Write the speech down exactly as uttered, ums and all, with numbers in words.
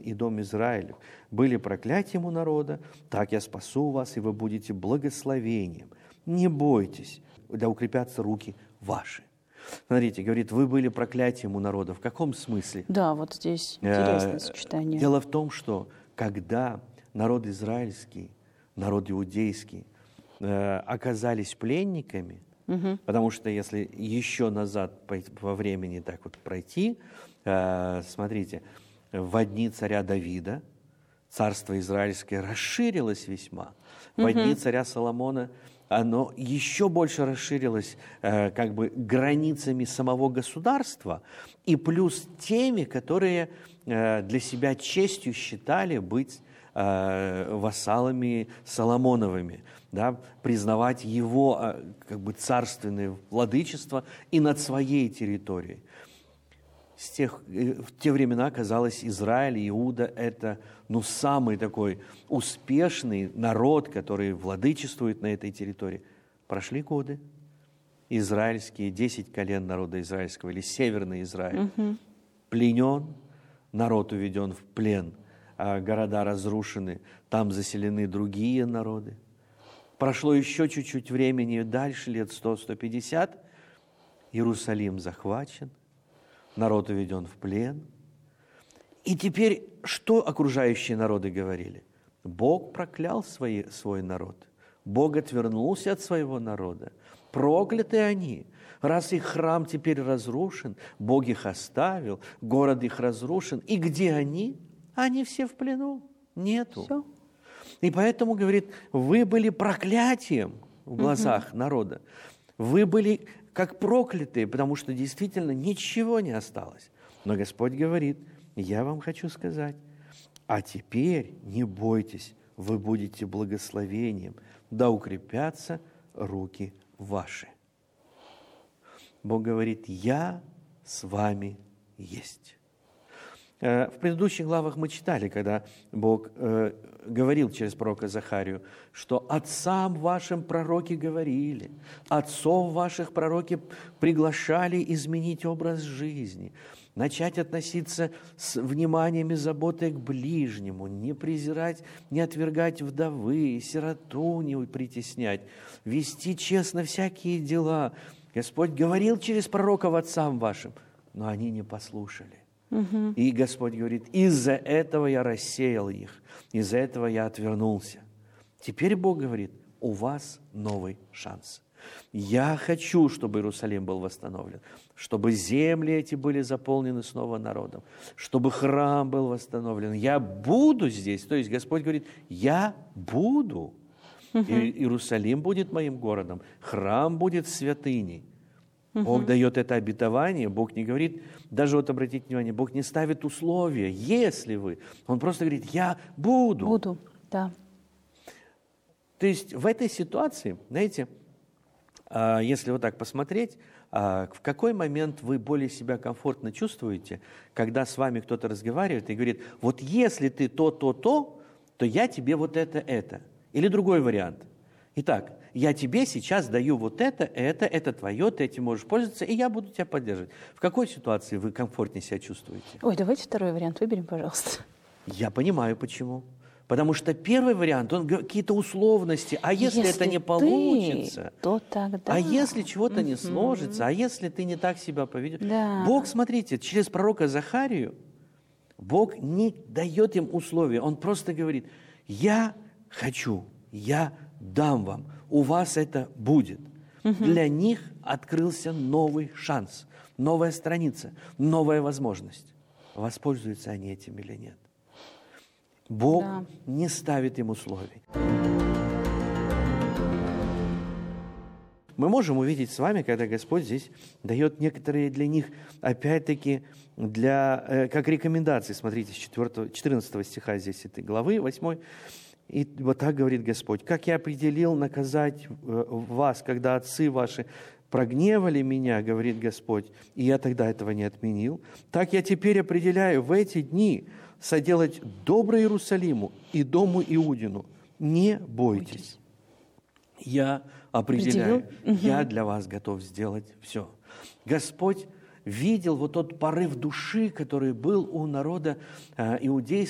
и дом Израилев были проклятием у народа, так я спасу вас, и вы будете благословением. Не бойтесь, да укрепятся руки ваши». Смотрите, говорит, вы были проклятием у народа. В каком смысле? Да, вот здесь интересное сочетание. Дело в том, что когда народ израильский, народ иудейский оказались пленниками, угу. потому что если еще назад по времени так вот пройти, смотрите, в дни царя Давида царство израильское расширилось весьма. В угу. дни царя Соломона оно еще больше расширилось как бы границами самого государства и плюс теми, которые для себя честью считали быть вассалами Соломоновыми, да, признавать его как бы царственное владычество и над своей территорией. С тех, в те времена, казалось, Израиль, Иуда – это ну, самый такой успешный народ, который владычествует на этой территории. Прошли годы. Израильские, десять колен народа израильского, или Северный Израиль, угу. пленен, народ уведен в плен, а города разрушены, там заселены другие народы. Прошло еще чуть-чуть времени, дальше, лет сто - сто пятьдесят, Иерусалим захвачен, народ уведен в плен. И теперь что окружающие народы говорили? Бог проклял свои, свой народ. Бог отвернулся от своего народа. Прокляты они. Раз их храм теперь разрушен, Бог их оставил, город их разрушен. И где они? Они все в плену. Нету. Все. И поэтому, говорит, вы были проклятием в глазах угу. народа. Вы были как проклятые, потому что действительно ничего не осталось. Но Господь говорит, я вам хочу сказать, а теперь не бойтесь, вы будете благословением, да укрепятся руки ваши. Бог говорит, я с вами есть. В предыдущих главах мы читали, когда Бог э, говорил через пророка Захарию, что отцам вашим пророки говорили, отцов ваших пророки приглашали изменить образ жизни, начать относиться с вниманием и заботой к ближнему, не презирать, не отвергать вдовы, сироту не притеснять, вести честно всякие дела. Господь говорил через пророков отцам вашим, но они не послушали. Угу. И Господь говорит, из-за этого я рассеял их, из-за этого я отвернулся. Теперь Бог говорит, у вас новый шанс. Я хочу, чтобы Иерусалим был восстановлен, чтобы земли эти были заполнены снова народом, чтобы храм был восстановлен. Я буду здесь. То есть Господь говорит, я буду. Угу. И Иерусалим будет моим городом, храм будет святыней. Угу. Бог дает это обетование, Бог не говорит, даже вот обратите внимание, Бог не ставит условия, если вы. Он просто говорит, я буду. Буду, да. То есть в этой ситуации, знаете, если вот так посмотреть, в какой момент вы более себя комфортно чувствуете, когда с вами кто-то разговаривает и говорит, вот если ты то, то, то, то я тебе вот это, это. Или другой вариант. Итак, я тебе сейчас даю вот это, это, это твое, ты этим можешь пользоваться, и я буду тебя поддерживать. В какой ситуации вы комфортнее себя чувствуете? Ой, давайте второй вариант выберем, пожалуйста. Я понимаю, почему. Потому что первый вариант, он какие-то условности, а если, если это не ты, получится, то тогда... а если чего-то mm-hmm. не сложится, а если ты не так себя поведешь. Да. Бог, смотрите, через пророка Захарию, Бог не дает им условия, Он просто говорит, я хочу, я дам вам, у вас это будет. Угу. Для них открылся новый шанс, новая страница, новая возможность. Воспользуются они этим или нет? Бог да. не ставит им условий. Мы можем увидеть с вами, когда Господь здесь дает некоторые для них, опять-таки, для, э, как рекомендации. Смотрите, с четырнадцатого стиха здесь этой главы, восьмой. И вот так говорит Господь, как я определил наказать вас, когда отцы ваши прогневали меня, говорит Господь, и я тогда этого не отменил, так я теперь определяю в эти дни соделать добро Иерусалиму и дому Иудину. Не бойтесь. Я определяю, я для вас готов сделать все. Господь видел вот тот порыв души, который был у народа иудейского,